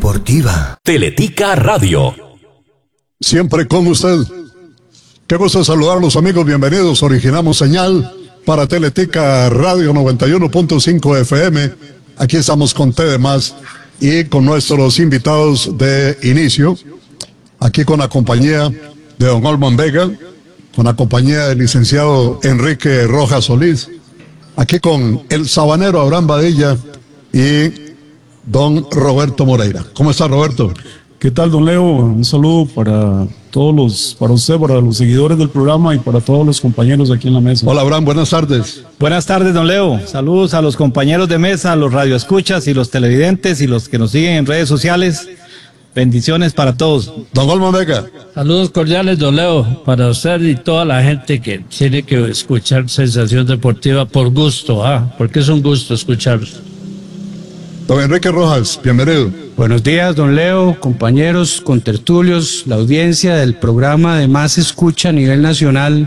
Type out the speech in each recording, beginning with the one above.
deportiva. Teletica Radio. Siempre con usted. Qué gusto saludarlos, amigos. Bienvenidos. Originamos señal para Teletica Radio 91.5 FM. Aquí estamos con T de Más y con nuestros invitados de inicio. Aquí con la compañía de don Olman Vega, con la compañía del licenciado Enrique Rojas Solís, aquí con el sabanero Abraham Badilla y don Roberto Moreira. ¿Cómo está, Roberto? ¿Qué tal, don Leo? Un saludo para todos para usted, para los seguidores del programa y para todos los compañeros aquí en la mesa. Hola, Abraham, buenas tardes. Buenas tardes, don Leo. Saludos a los compañeros de mesa, a los radioescuchas y los televidentes y los que nos siguen en redes sociales. Bendiciones para todos. Don Olman Vega. Saludos cordiales, don Leo, para usted y toda la gente que tiene que escuchar Sensación Deportiva por gusto, porque es un gusto escucharlos. Don Enrique Rojas, bienvenido. Buenos días, don Leo, compañeros, contertulios, la audiencia del programa de Más Escucha a nivel nacional.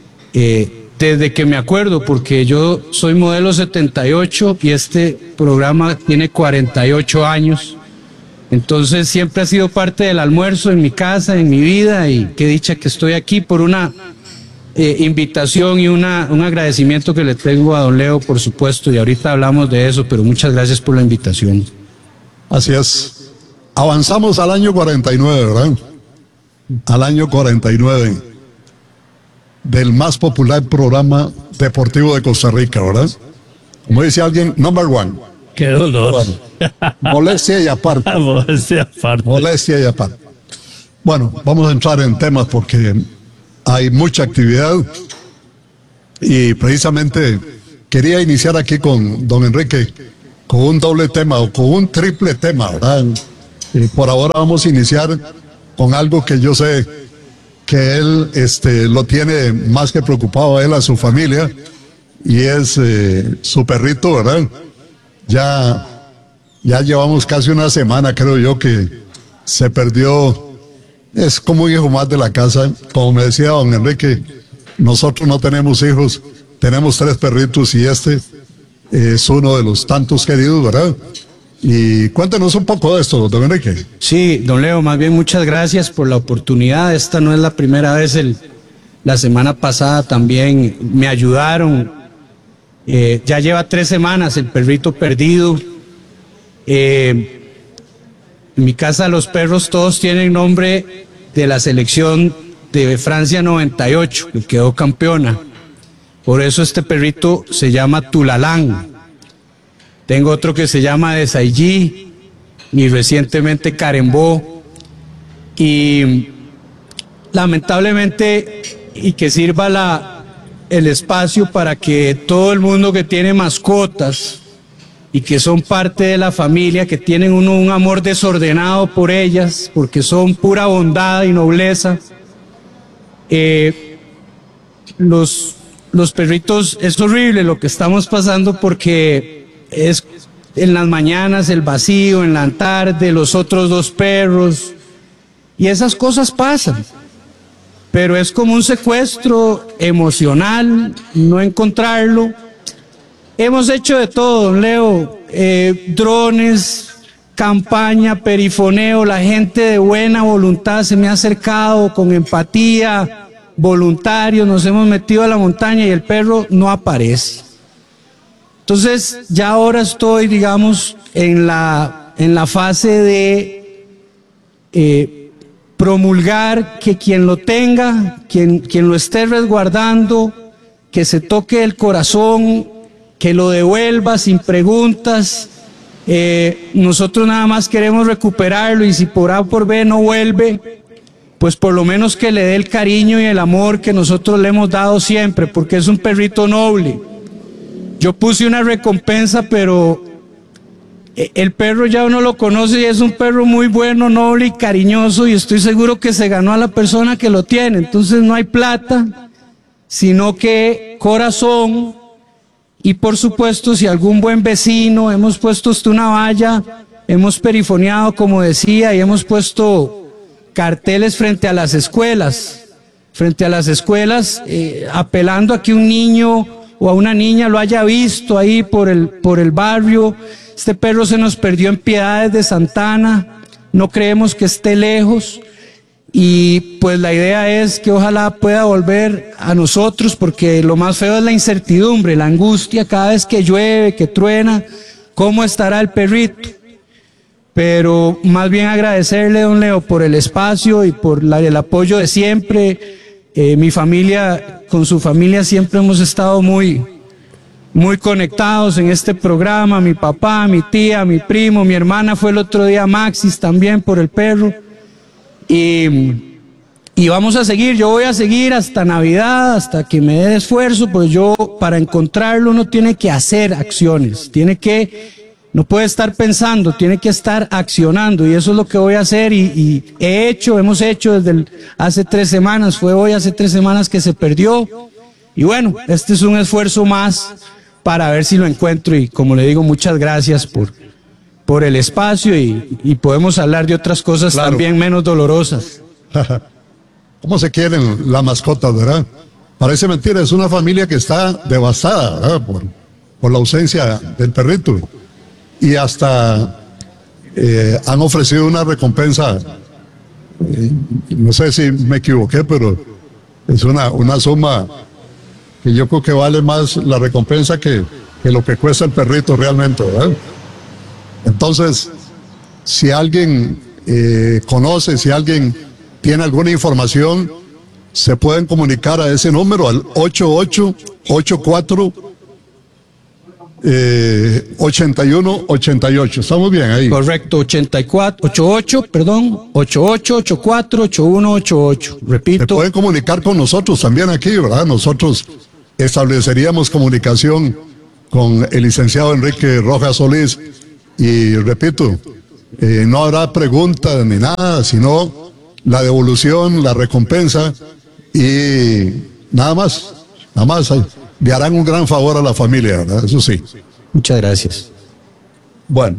Desde que me acuerdo, porque yo soy modelo 78 y este programa tiene 48 años. Entonces siempre ha sido parte del almuerzo en mi casa, en mi vida, y qué dicha que estoy aquí por una invitación y un agradecimiento que le tengo a don Leo, por supuesto, y ahorita hablamos de eso, pero muchas gracias por la invitación. Así es. Avanzamos al año 49, ¿verdad? Al año 49 del más popular programa deportivo de Costa Rica, ¿verdad? Como dice alguien, number one. ¡Qué dolor! Bueno, molestia y aparte. Molestia aparte. Molestia y aparte. Bueno, vamos a entrar en temas porque hay mucha actividad y precisamente quería iniciar aquí con don Enrique con un doble tema o con un triple tema, ¿verdad? Por ahora vamos a iniciar con algo que yo sé que él lo tiene más que preocupado a él, a su familia, y es su perrito, ¿verdad? Ya llevamos casi una semana, creo yo, que se perdió. Es como un hijo más de la casa. Como me decía don Enrique, nosotros no tenemos hijos, tenemos 3 perritos y este es uno de los tantos queridos, ¿verdad? Y cuéntenos un poco de esto, don Enrique. Sí, don Leo, más bien muchas gracias por la oportunidad. Esta no es la primera vez, la semana pasada también me ayudaron. Ya lleva 3 semanas el perrito perdido. En mi casa los perros todos tienen nombre de la selección de Francia 98, que quedó campeona. Por eso este perrito se llama Tulalán. Tengo otro que se llama Desailly y recientemente Carembó. Y lamentablemente, y que sirva el espacio para que todo el mundo que tiene mascotas y que son parte de la familia, que tienen un amor desordenado por ellas, porque son pura bondad y nobleza, los perritos, es horrible lo que estamos pasando porque es en las mañanas el vacío, en la tarde los otros 2 perros, y esas cosas pasan. Pero es como un secuestro emocional, no encontrarlo. Hemos hecho de todo, don Leo, drones, campaña, perifoneo, la gente de buena voluntad se me ha acercado con empatía, voluntarios, nos hemos metido a la montaña y el perro no aparece. Entonces ya ahora estoy, digamos, en la fase de promulgar que quien lo tenga, quien lo esté resguardando, que se toque el corazón, que lo devuelva sin preguntas. Nosotros nada más queremos recuperarlo, y si por A o por B no vuelve, pues por lo menos que le dé el cariño y el amor que nosotros le hemos dado siempre, porque es un perrito noble. Yo puse una recompensa, pero el perro ya uno lo conoce y es un perro muy bueno, noble y cariñoso, y estoy seguro que se ganó a la persona que lo tiene. Entonces no hay plata, sino que corazón. Y por supuesto, si algún buen vecino, hemos puesto una valla, hemos perifoneado, como decía, y hemos puesto carteles frente a las escuelas, apelando a que un niño o a una niña lo haya visto ahí por el barrio. Este perro se nos perdió en Piedades de Santana, no creemos que esté lejos. Y pues la idea es que ojalá pueda volver a nosotros, porque lo más feo es la incertidumbre, la angustia cada vez que llueve, que truena, cómo estará el perrito. Pero más bien agradecerle, don Leo, por el espacio y por el apoyo de siempre. Mi familia, con su familia siempre hemos estado muy conectados en este programa. Mi papá, mi tía, mi primo, mi hermana fue el otro día a Maxis también por el perro. Y vamos a seguir, yo voy a seguir hasta Navidad, hasta que me dé esfuerzo, pues yo para encontrarlo uno tiene que hacer acciones, no puede estar pensando, tiene que estar accionando, y eso es lo que voy a hacer y hemos hecho desde hace 3 semanas, fue hoy hace 3 semanas que se perdió, y bueno, este es un esfuerzo más para ver si lo encuentro, y como le digo, muchas gracias por el espacio y podemos hablar de otras cosas claro, también menos dolorosas. ¿Cómo se quieren las mascotas, verdad? Parece mentira, es una familia que está devastada, ¿verdad? Por la ausencia del perrito. Y hasta han ofrecido una recompensa, no sé si me equivoqué, pero es una suma que yo creo que vale más la recompensa que lo que cuesta el perrito realmente, ¿verdad? Entonces, si alguien conoce, si alguien tiene alguna información, se pueden comunicar a ese número, al 8884-8188. ¿Estamos bien ahí? Correcto, 8884-8188. Repito. Se pueden comunicar con nosotros también aquí, ¿verdad? Nosotros estableceríamos comunicación con el licenciado Enrique Rojas Solís. Y repito, no habrá preguntas ni nada, sino la devolución, la recompensa y nada más. Le harán un gran favor a la familia, ¿verdad? Eso sí. Muchas gracias. Bueno,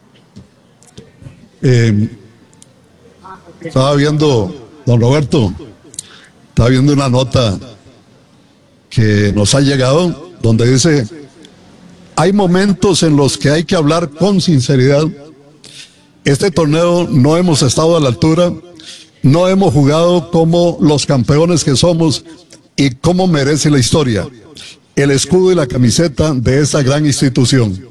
estaba viendo, don Roberto, estaba viendo una nota que nos ha llegado donde dice: hay momentos en los que hay que hablar con sinceridad. Este torneo no hemos estado a la altura, no hemos jugado como los campeones que somos y como merece la historia, el escudo y la camiseta de esta gran institución.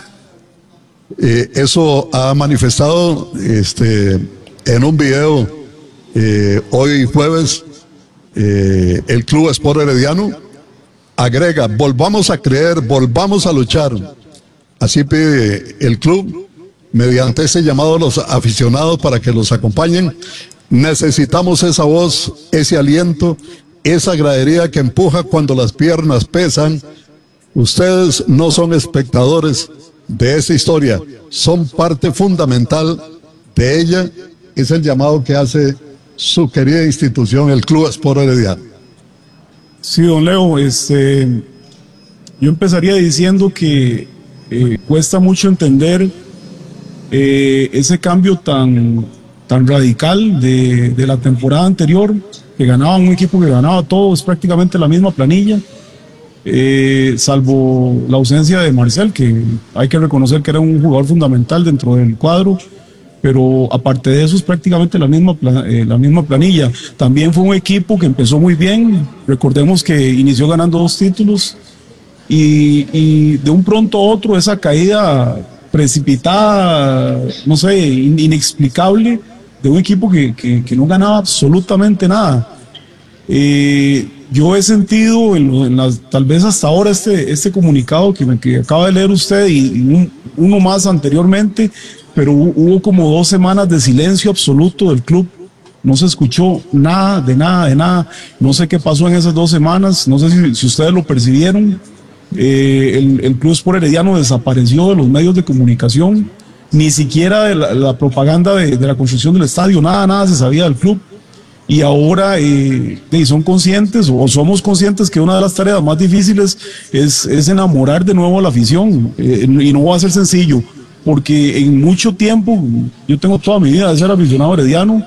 Eso ha manifestado en un video hoy jueves el Club Sport Herediano. Agrega: volvamos a creer, volvamos a luchar. Así pide el club mediante ese llamado a los aficionados para que los acompañen. Necesitamos esa voz, ese aliento, esa gradería que empuja cuando las piernas pesan. Ustedes no son espectadores de esta historia, son parte fundamental de ella. Es el llamado que hace su querida institución, el Club Sport Herediano. Sí, don Leo, yo empezaría diciendo que cuesta mucho entender ese cambio tan radical de la temporada anterior, que ganaba un equipo que ganaba todo, es prácticamente la misma planilla, salvo la ausencia de Marcel, que hay que reconocer que era un jugador fundamental dentro del cuadro. Pero aparte de eso es prácticamente la misma planilla. También fue un equipo que empezó muy bien. Recordemos que inició ganando 2 títulos y de un pronto a otro esa caída precipitada, no sé, inexplicable, de un equipo que no ganaba absolutamente nada. Yo he sentido tal vez hasta ahora este comunicado que acaba de leer usted y uno más anteriormente, pero hubo como 2 semanas de silencio absoluto del club. No se escuchó nada, de nada. No sé qué pasó en esas 2 semanas, no sé si ustedes lo percibieron. El Club Sport Herediano desapareció de los medios de comunicación, ni siquiera de la propaganda de la construcción del estadio, nada se sabía del club. Y ahora son conscientes, o somos conscientes, que una de las tareas más difíciles es enamorar de nuevo a la afición, y no va a ser sencillo, porque en mucho tiempo, yo tengo toda mi vida de ser aficionado herediano,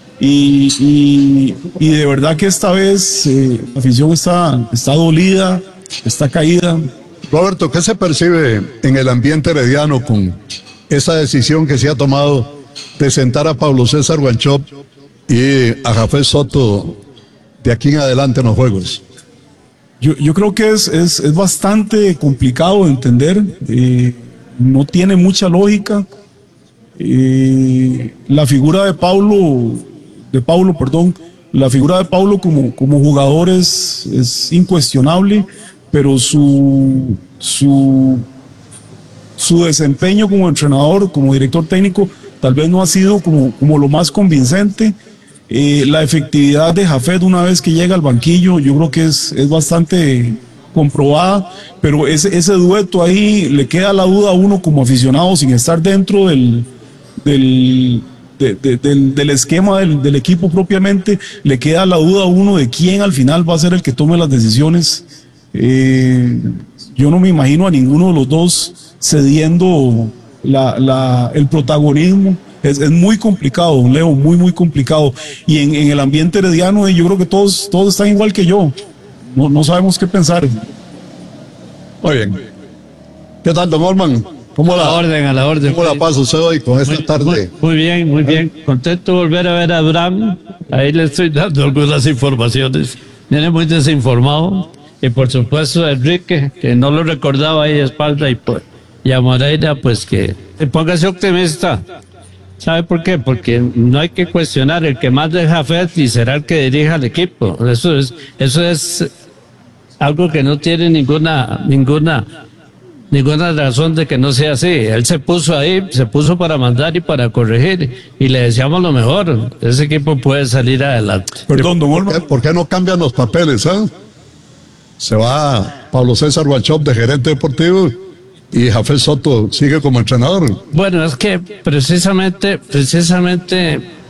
y de verdad que esta vez la afición está dolida, está caída. Roberto, ¿qué se percibe en el ambiente herediano con esa decisión que se ha tomado de sentar a Pablo César Wanchope y a Jafet Soto de aquí en adelante en los juegos? Yo creo que es bastante complicado de entender, no tiene mucha lógica. La figura de Paulo, la figura de Paulo como jugador es incuestionable, pero su desempeño como entrenador, como director técnico, tal vez no ha sido como lo más convincente. La efectividad de Jafet una vez que llega al banquillo, yo creo que es bastante comprobada, pero ese dueto ahí le queda la duda a uno como aficionado sin estar dentro del esquema del equipo propiamente, le queda la duda a uno de quién al final va a ser el que tome las decisiones. Yo no me imagino a ninguno de los dos cediendo el protagonismo. Es muy complicado, don Leo, muy complicado. Y en el ambiente herediano yo creo que todos están igual que yo. No sabemos qué pensar. Muy bien. ¿Qué tal, don Orman? ¿Cómo A la orden. ¿Cómo la pasa usted hoy con esta tarde? Muy bien. Contento de volver a ver a Abraham. Ahí le estoy dando algunas informaciones. Viene muy desinformado. Y por supuesto a Enrique, que no lo recordaba ahí de espalda, y a Moreira, pues que póngase optimista. ¿Sabe por qué? Porque no hay que cuestionar el que más de Jafet y será el que dirija al equipo. Eso es algo que no tiene ninguna razón de que no sea así. Él se puso ahí, se puso para mandar y para corregir, y le deseamos lo mejor. Ese equipo puede salir adelante. Perdón, don Orman. ¿Por qué no cambian los papeles? Se va Pablo César Wanchope de gerente deportivo y Jafet Soto sigue como entrenador. Bueno, es que precisamente